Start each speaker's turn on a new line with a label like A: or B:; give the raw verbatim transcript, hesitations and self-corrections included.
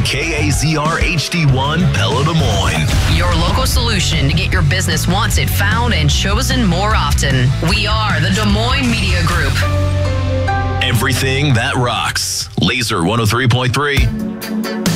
A: K A Z R H D one, Pella, Des Moines.
B: Your local solution to get your business wanted, found, and chosen more often. We are the Des Moines Media Group.
A: Everything that rocks. Laser one oh three point three.